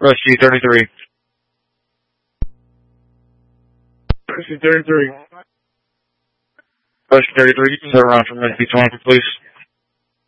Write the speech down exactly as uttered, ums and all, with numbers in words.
Rescue thirty-three. Rescue thirty-three. Rescue thirty-three, is that around from Rescue twenty, please?